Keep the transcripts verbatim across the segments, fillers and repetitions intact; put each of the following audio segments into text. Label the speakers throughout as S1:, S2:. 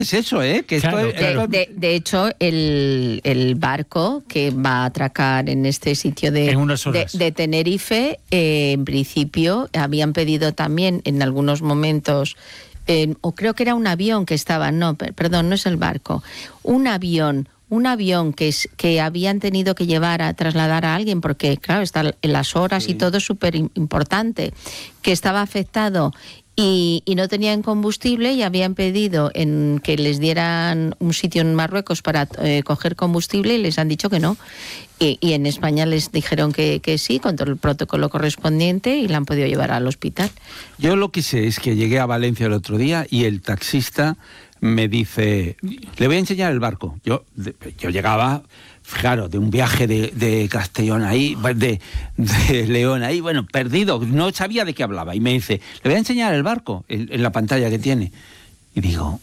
S1: es eso, ¿eh? Que
S2: Claro,
S1: esto,
S2: claro.
S1: esto...
S3: De, de hecho, el, el barco que va a atracar en este sitio de,
S2: En unas
S3: de,
S2: horas.
S3: de Tenerife, eh, en principio habían pedido también en algunos momentos, eh, o creo que era un avión que estaba, no, per- perdón, no es el barco, un avión, un avión que, es, que habían tenido que llevar a trasladar a alguien, porque claro, está en las horas
S1: Sí.
S3: y todo súper importante, que estaba afectado. Y, y no tenían combustible y habían pedido en que les dieran un sitio en Marruecos para eh, coger combustible y les han dicho que no. Y, y en España les dijeron que, que sí, con todo el protocolo correspondiente, y la han podido llevar al hospital.
S1: Yo lo que sé es que llegué a Valencia el otro día y el taxista me dice, le voy a enseñar el barco. Yo, de, yo llegaba, claro, de un viaje de, de Castellón ahí, de, de León ahí, bueno, perdido, no sabía de qué hablaba. Y me dice, le voy a enseñar el barco en, en la pantalla que tiene. Y digo,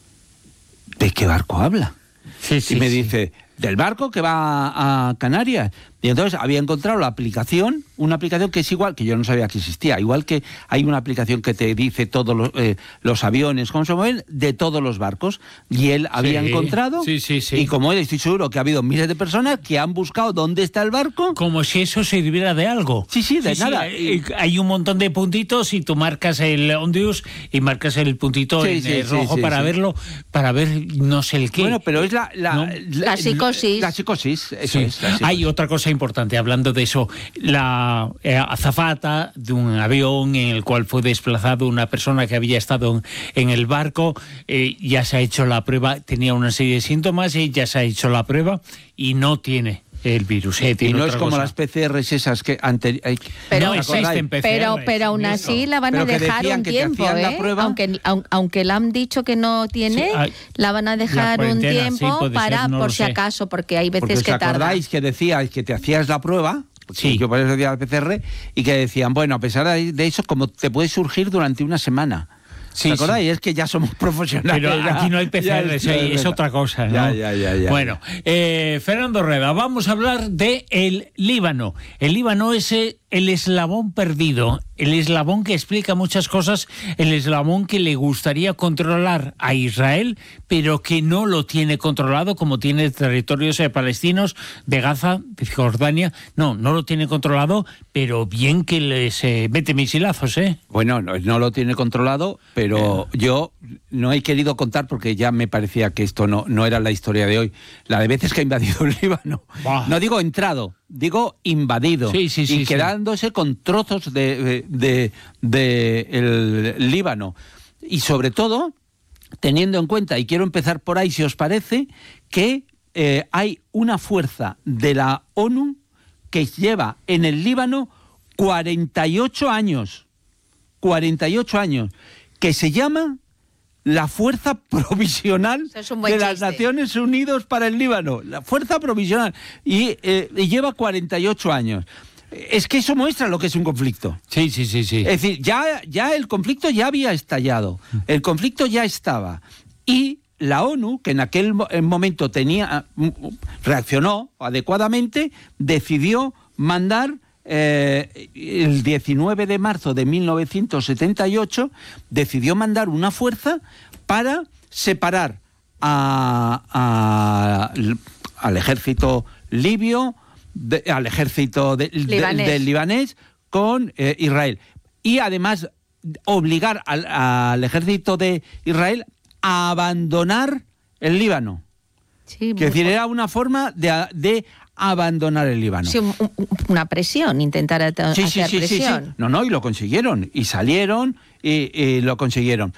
S1: ¿de qué barco habla?
S2: Sí, sí,
S1: y me
S2: sí.
S1: dice, del barco que va a Canarias. Y entonces había encontrado la aplicación, una aplicación que es igual, que yo no sabía que existía, igual que hay una aplicación que te dice todos los, eh, los aviones, cómo se mueven, de todos los barcos. Y él había
S2: Sí,
S1: encontrado,
S2: sí, sí, sí.
S1: y como él, estoy seguro que ha habido miles de personas que han buscado dónde está el barco.
S2: Como si eso sirviera de algo.
S1: Sí, sí, de nada.
S2: hay, hay un montón de puntitos y tú marcas el Ondius y marcas el puntito
S1: Sí,
S2: en
S1: sí,
S2: el
S1: sí,
S2: rojo
S1: sí,
S2: para
S1: sí.
S2: verlo, para ver no sé el qué.
S1: Bueno, pero es la... La,
S2: ¿No?
S3: La psicosis.
S1: La psicosis, eso
S2: Sí.
S1: es. La psicosis.
S2: Hay otra cosa importante, hablando de eso, la eh, azafata de un avión en el cual fue desplazado una persona que había estado en, en el barco, eh, ya se ha hecho la prueba, tenía una serie de síntomas y ya se ha hecho la prueba y no tiene el virus. Eh,
S1: Y
S2: tiene
S1: no
S2: otra
S1: es como
S2: cosa.
S1: las P C Rs esas que... Ante, hay,
S3: Pero
S2: no
S1: ¿os acordáis?
S2: existen P C Rs.
S3: Pero, pero aún
S2: eso.
S3: así la van
S1: Pero
S3: a
S1: que
S3: dejar
S1: decían
S3: un
S1: que te
S3: tiempo,
S1: hacían la
S3: ¿eh?
S1: prueba.
S3: Aunque, aun- aunque le han dicho que no tiene,
S2: Sí, hay-
S3: la van a dejar un
S2: cuarentena, sí,
S3: tiempo
S2: puede
S3: para,
S2: ser, no
S3: por
S2: lo
S3: si
S2: sé.
S3: acaso, porque hay veces
S1: Porque os
S3: que tarda.
S1: acordáis que decíais que te hacías la prueba,
S2: Sí.
S1: yo por eso decía la P C R, y que decían, bueno, a pesar de eso, como te puede surgir durante una semana.
S2: Sí,
S1: ¿Te acordáis?
S2: sí.
S1: Es que ya somos profesionales.
S2: Pero
S1: ya,
S2: aquí no hay P C R,
S1: ya
S2: es, es otra cosa, ¿no?
S1: Ya, ya, ya, ya.
S2: Bueno, eh, Fernando Rueda, vamos a hablar de el Líbano. El Líbano es eh, el eslabón perdido, el eslabón que explica muchas cosas, el eslabón que le gustaría controlar a Israel, pero que no lo tiene controlado, como tiene territorios eh, palestinos de Gaza, de Jordania. No, no lo tiene controlado, pero bien que les eh, mete misilazos, ¿eh?
S1: Bueno, no, no lo tiene controlado, pero yo no he querido contar porque ya me parecía que esto no, no era la historia de hoy. La de veces que ha invadido el Líbano.
S2: Buah.
S1: No digo entrado, digo invadido.
S2: Sí, sí, sí,
S1: y
S2: sí.
S1: quedándose con trozos de, de, de el Líbano. Y sobre todo, teniendo en cuenta, y quiero empezar por ahí si os parece, que eh, hay una fuerza de la ONU que lleva en el Líbano cuarenta y ocho años. cuarenta y ocho años, que se llama la Fuerza Provisional
S3: Eso es un buen
S1: de las
S3: chiste.
S1: Naciones Unidas para el Líbano. La Fuerza Provisional. Y, eh, y lleva cuarenta y ocho años. Es que eso muestra lo que es un conflicto.
S2: Sí, sí, sí, sí.
S1: Es decir, ya, ya el conflicto ya había estallado. El conflicto ya estaba. Y la ONU, que en aquel mo- momento tenía, reaccionó adecuadamente, decidió mandar eh, el diecinueve de marzo de mil novecientos setenta y ocho, decidió mandar una fuerza para separar a, a- al ejército libio, de- al ejército de- de-
S3: Libanés.
S1: del libanés con eh, Israel. Y además obligar al, al ejército de Israel a abandonar el Líbano.
S3: Sí,
S1: Que decir, era una forma de, de abandonar el Líbano.
S3: sí, un- un- una presión, intentar at-
S1: Sí, sí,
S3: hacer
S1: sí, sí, sí.
S3: presión.
S1: No, no, y lo consiguieron. Y salieron y, y lo consiguieron.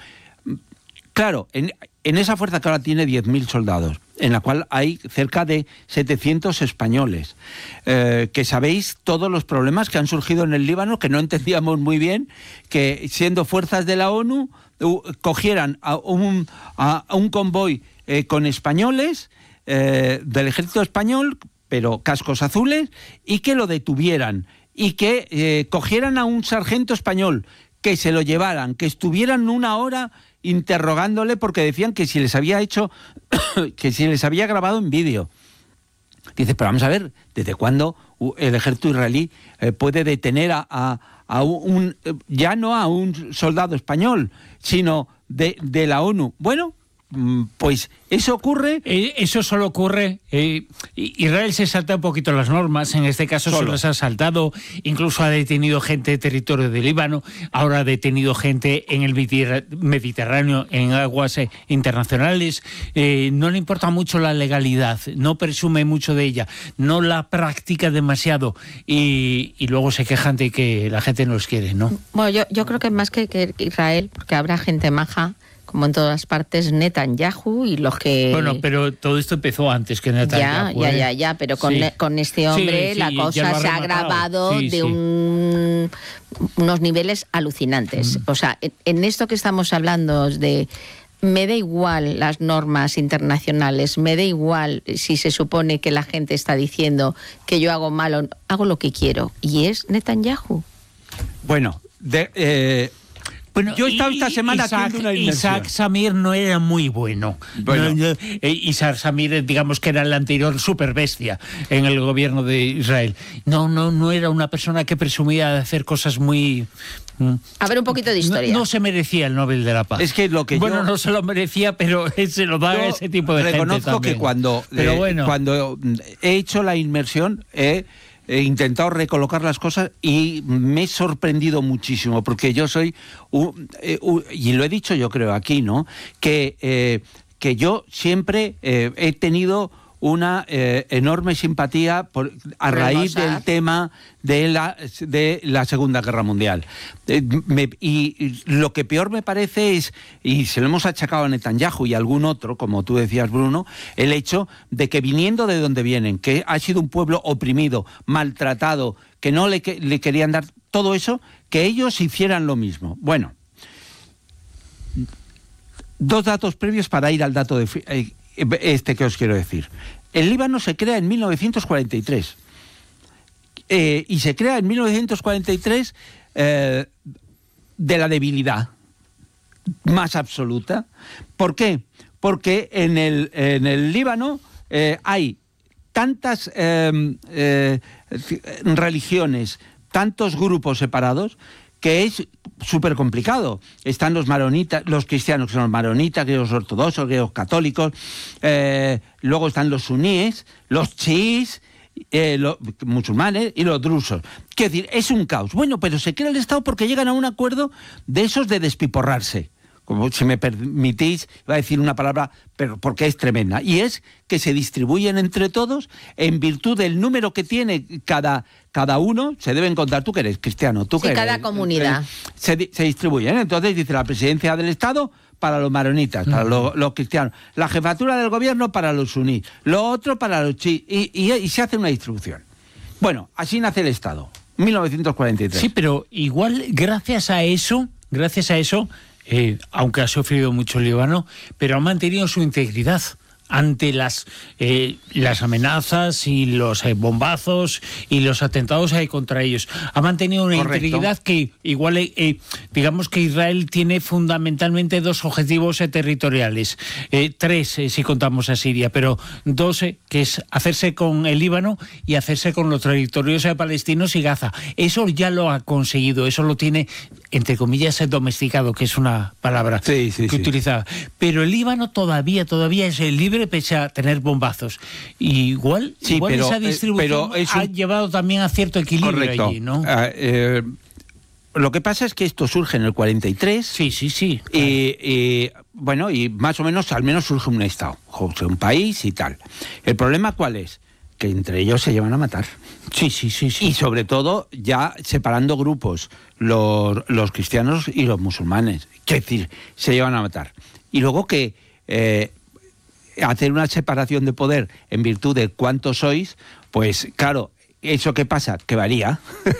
S1: Claro, en, en esa fuerza que ahora tiene diez mil soldados, en la cual hay cerca de setecientos españoles, eh, que sabéis todos los problemas que han surgido en el Líbano, que no entendíamos muy bien, que siendo fuerzas de la ONU, u, cogieran a un, a, a un convoy eh, con españoles eh, del ejército español, pero cascos azules, y que lo detuvieran, y que eh, cogieran a un sargento español, que se lo llevaran, que estuvieran una hora interrogándole porque decían que si les había hecho, que si les había grabado en vídeo. Dice, pero vamos a ver, ¿desde cuándo el ejército israelí eh, puede detener a, a, a un, ya no a un soldado español, sino de, de la ONU? Bueno, pues eso ocurre.
S2: Eh, eso solo ocurre. Eh, Israel se salta un poquito las normas. En este caso solo se las ha saltado. Incluso ha detenido gente de territorio del Líbano. Ahora ha detenido gente en el Mediterráneo, en aguas eh, internacionales. Eh, no le importa mucho la legalidad. No presume mucho de ella. No la practica demasiado. Y, y luego se quejan de que la gente no los quiere, ¿no?
S3: Bueno, yo, yo creo que más que, que Israel, porque habrá gente maja, como en todas partes, Netanyahu y los que...
S2: Bueno, pero todo esto empezó antes que Netanyahu.
S3: Ya, ya,
S2: ¿eh?
S3: ya, ya, pero con,
S2: sí.
S3: con este hombre
S2: sí, sí,
S3: la cosa
S2: ha
S3: se ha agravado
S2: sí,
S3: de
S2: sí.
S3: Un, unos niveles alucinantes. Mm. O sea, en, en esto que estamos hablando de... Me da igual las normas internacionales, me da igual si se supone que la gente está diciendo que yo hago malo, hago lo que quiero. Y es Netanyahu.
S1: Bueno, de... Eh...
S2: Bueno,
S1: yo he estado esta semana
S2: Isaac,
S1: haciendo una inmersión.
S2: Isaac Samir no era muy bueno.
S1: bueno.
S2: No, no, Isaac Samir, digamos que era el anterior superbestia en el gobierno de Israel. No, no, no era una persona que presumía de hacer cosas muy...
S3: A ver, un poquito de historia.
S2: No, no se merecía el Nobel de la Paz.
S1: Es que lo que
S2: bueno,
S1: yo...
S2: no se lo merecía, pero se lo da a ese tipo de gente también.
S1: Reconozco que cuando,
S2: pero
S1: eh,
S2: bueno.
S1: cuando he hecho la inmersión... Eh, he intentado recolocar las cosas y me he sorprendido muchísimo, porque yo soy, un, eh, un, y lo he dicho yo creo aquí, ¿no? Que, eh, que yo siempre eh, he tenido una eh, enorme simpatía por, a raíz del tema de la, de la Segunda Guerra Mundial. Eh, me, y, y lo que peor me parece es, y se lo hemos achacado a Netanyahu y a algún otro, como tú decías, Bruno, el hecho de que viniendo de donde vienen, que ha sido un pueblo oprimido, maltratado, que no le, que, le querían dar todo eso, que ellos hicieran lo mismo. Bueno, dos datos previos para ir al dato de... Eh, este que os quiero decir. El Líbano se crea en mil novecientos cuarenta y tres eh, y se crea en mil novecientos cuarenta y tres eh, de la debilidad más absoluta. ¿Por qué? Porque en el, en el Líbano eh, hay tantas eh, eh, religiones, tantos grupos separados, que es súper complicado. Están los maronitas, los cristianos, que son los maronitas, que los ortodoxos, que los católicos, eh, luego están los suníes, los chiíes, eh, los musulmanes y los drusos. Quiero decir, es un caos. Bueno, pero se crea el Estado porque llegan a un acuerdo de esos de despiporrarse. Como si me permitís, iba a decir una palabra, pero porque es tremenda, y es que se distribuyen entre todos en virtud del número que tiene cada, cada uno, se deben contar, tú que eres cristiano, tú
S3: sí,
S1: que eres...
S3: cada comunidad.
S1: Se, se distribuyen, entonces dice la presidencia del Estado para los maronitas, para los, los cristianos, la jefatura del gobierno para los suníes, lo otro para los chiíes, y, y, y se hace una distribución. Bueno, así nace el Estado, mil novecientos cuarenta y tres.
S2: Sí, pero igual gracias a eso, gracias a eso... Eh, aunque ha sufrido mucho el Líbano, pero ha mantenido su integridad ante las eh, las amenazas y los eh, bombazos y los atentados hay contra ellos. Ha mantenido una
S1: Correcto.
S2: integridad que igual, eh, digamos que Israel tiene fundamentalmente dos objetivos eh, territoriales, eh, tres eh, si contamos a Siria, pero dos eh, que es hacerse con el Líbano y hacerse con los territorios eh, palestinos y Gaza. Eso ya lo ha conseguido, eso lo tiene entre comillas domesticado, que es una palabra
S1: sí, sí,
S2: que
S1: sí.
S2: utilizaba. Pero el Líbano todavía, todavía es el libre pese a tener bombazos. Y igual,
S1: sí,
S2: igual
S1: pero,
S2: esa distribución
S1: eh, pero es un...
S2: ha llevado también a cierto equilibrio.
S1: Correcto.
S2: Allí, ¿no?
S1: Uh, eh, lo que pasa es que esto surge en el cuarenta y tres.
S2: Sí, sí, sí.
S1: Y, y bueno, y más o menos, al menos surge un Estado, un país y tal. ¿El problema cuál es? Que entre ellos se llevan a matar.
S2: Sí, sí, sí, sí.
S1: Y sobre todo ya separando grupos, los, los cristianos y los musulmanes. Quiero decir, se llevan a matar. Y luego que eh, hacer una separación de poder en virtud de cuántos sois, pues claro, ¿eso qué pasa? Que varía.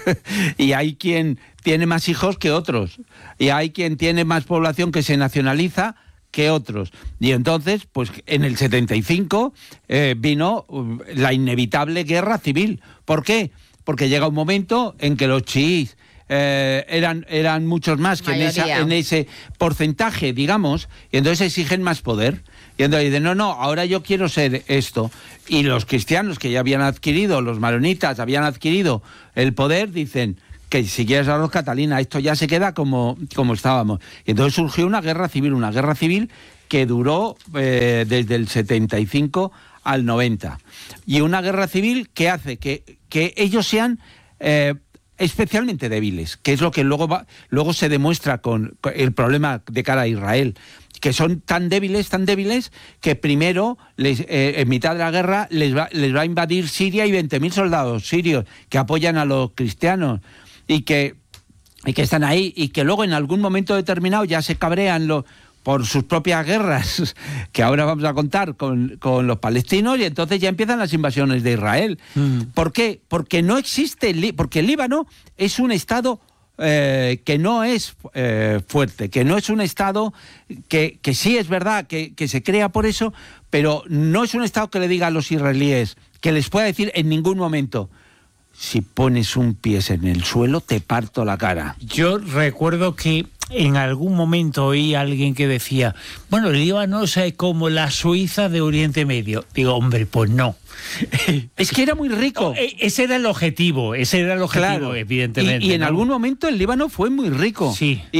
S1: Y hay quien tiene más hijos que otros. Y hay quien tiene más población que se nacionaliza que otros. Y entonces, pues en el setenta y cinco eh, vino uh, la inevitable guerra civil. ¿Por qué? Porque llega un momento en que los chiíes eh, eran, eran muchos más que en, esa, en ese porcentaje, digamos, y entonces exigen más poder. Y entonces dicen, no, no, ahora yo quiero ser esto. Y los cristianos que ya habían adquirido, los maronitas habían adquirido el poder, dicen que si quieres a los Catalina, esto ya se queda como, como estábamos. Y entonces surgió una guerra civil, una guerra civil que duró eh, desde el setenta y cinco al noventa. Y una guerra civil que hace que, que ellos sean eh, especialmente débiles, que es lo que luego, va, luego se demuestra con, con el problema de cara a Israel, que son tan débiles, tan débiles, que primero, les, eh, en mitad de la guerra, les va, les va a invadir Siria y veinte mil soldados sirios que apoyan a los cristianos y que, y que están ahí, y que luego en algún momento determinado ya se cabrean los... por sus propias guerras, que ahora vamos a contar con, con los palestinos, y entonces ya empiezan las invasiones de Israel. Mm. ¿Por qué? Porque no existe, porque el Líbano es un estado eh, que no es eh, fuerte, que no es un estado que, que sí es verdad que, que se crea por eso, pero no es un estado que le diga a los israelíes, que les pueda decir en ningún momento: si pones un pie en el suelo, te parto la cara.
S2: Yo recuerdo que en algún momento oí a alguien que decía, bueno, el Líbano es como la Suiza de Oriente Medio. Digo, hombre, pues no.
S1: Es que era muy rico.
S2: No, ese era el objetivo, ese era el objetivo, claro, evidentemente.
S1: Y, y en
S2: ¿no?
S1: algún momento el Líbano fue muy rico.
S2: Sí.
S1: Y,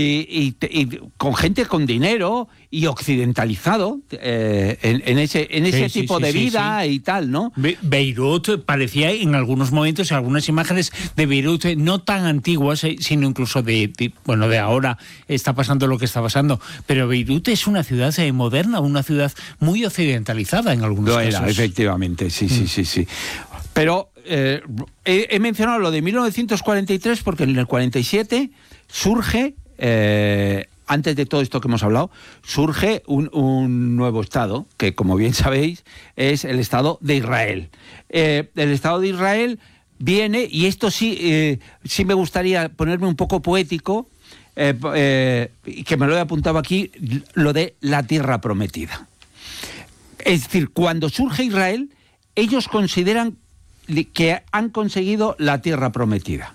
S1: y, y, y con gente con dinero y occidentalizado eh, en, en ese, en ese sí, tipo sí, de sí, vida sí. y tal, ¿no?
S2: Be Beirut parecía en algunos momentos, en algunas imágenes de Beirut, no tan antiguas, sino incluso de, de bueno, de ahora está pasando lo que está pasando, pero Beirut es una ciudad eh, moderna, una ciudad muy occidentalizada en algunos
S1: lo
S2: casos.
S1: Era, efectivamente, sí, sí, sí, sí. Pero eh, he, he mencionado lo de mil novecientos cuarenta y tres porque en el cuarenta y siete surge, eh, antes de todo esto que hemos hablado, surge un, un nuevo Estado, que como bien sabéis es el Estado de Israel. Eh, el Estado de Israel viene, y esto sí, eh, sí me gustaría ponerme un poco poético, eh, eh, que me lo he apuntado aquí, lo de la tierra prometida. Es decir, cuando surge Israel, ellos consideran que han conseguido la tierra prometida.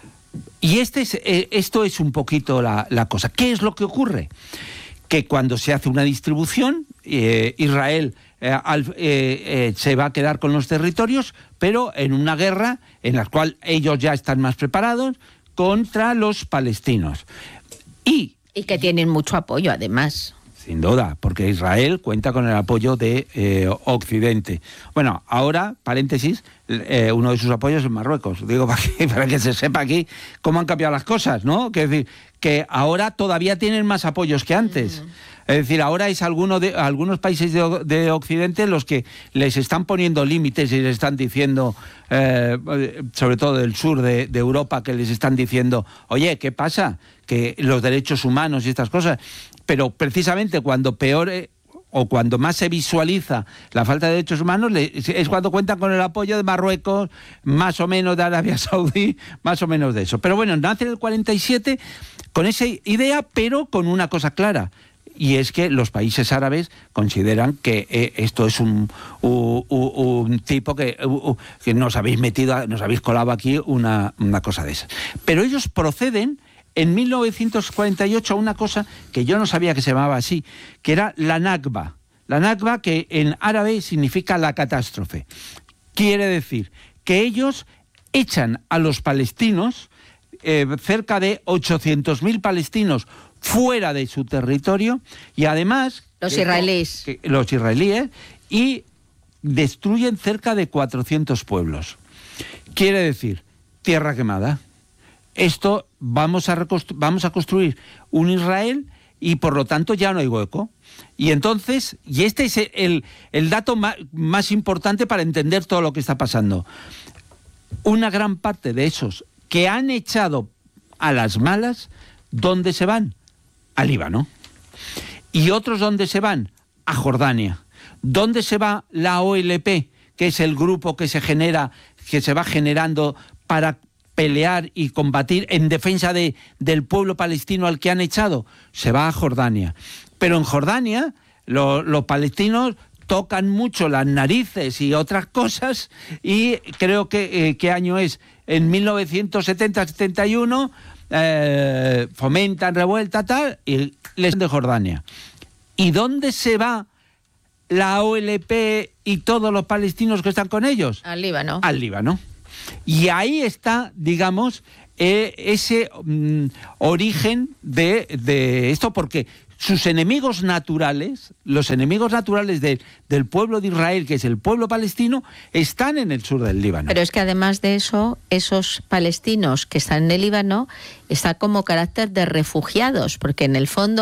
S1: Y este es, eh, esto es un poquito la, la cosa. ¿Qué es lo que ocurre? Que cuando se hace una distribución, eh, Israel eh, al, eh, eh, se va a quedar con los territorios, pero en una guerra en la cual ellos ya están más preparados contra los palestinos. Y,
S3: y que tienen mucho apoyo, además.
S1: Sin duda, porque Israel cuenta con el apoyo de eh, Occidente. Bueno, ahora, paréntesis, eh, uno de sus apoyos es Marruecos. Digo, para que, para que se sepa aquí cómo han cambiado las cosas, ¿no? Que es decir, que ahora todavía tienen más apoyos que antes. Es decir, ahora es alguno de, algunos países de, de Occidente los que les están poniendo límites y les están diciendo, eh, sobre todo del sur de, de Europa, que les están diciendo, oye, ¿qué pasa? Que los derechos humanos y estas cosas... Pero precisamente cuando peor eh, o cuando más se visualiza la falta de derechos humanos le, es cuando cuentan con el apoyo de Marruecos, más o menos de Arabia Saudí, más o menos de eso. Pero bueno, nace en el cuarenta y siete con esa idea, pero con una cosa clara, y es que los países árabes consideran que eh, esto es un, un, un tipo que, un, que nos habéis metido, nos habéis colado aquí una, una cosa de esas. Pero ellos proceden en mil novecientos cuarenta y ocho a una cosa que yo no sabía que se llamaba así, que era la Nakba. La Nakba, que en árabe significa la catástrofe. Quiere decir que ellos echan a los palestinos, eh, cerca de ochocientos mil palestinos fuera de su territorio, y además...
S3: Los israelíes.
S1: Que, los israelíes, y destruyen cerca de cuatrocientos pueblos. Quiere decir, tierra quemada. Esto vamos a, vamos a construir un Israel y por lo tanto ya no hay hueco. Y entonces, y este es el, el dato más, más importante para entender todo lo que está pasando. Una gran parte de esos que han echado a las malas, ¿dónde se van? Al Líbano. Y otros, ¿dónde se van? A Jordania. ¿Dónde se va la O L P, que es el grupo que se genera, que se va generando para pelear y combatir en defensa de, del pueblo palestino al que han echado? Se va a Jordania. Pero en Jordania lo, los palestinos tocan mucho las narices y otras cosas, y creo que, eh, ¿qué año es? En mil novecientos setenta setenta y uno eh, fomentan revuelta tal y les de Jordania. ¿Y dónde se va la O L P y todos los palestinos que están con ellos?
S3: Al Líbano.
S1: Al Líbano. Y ahí está, digamos, eh, ese mm, origen de, de esto, porque sus enemigos naturales, los enemigos naturales de, del pueblo de Israel, que es el pueblo palestino, están en el sur del Líbano.
S3: Pero es que además de eso, esos palestinos que están en el Líbano están como carácter de refugiados, porque en el fondo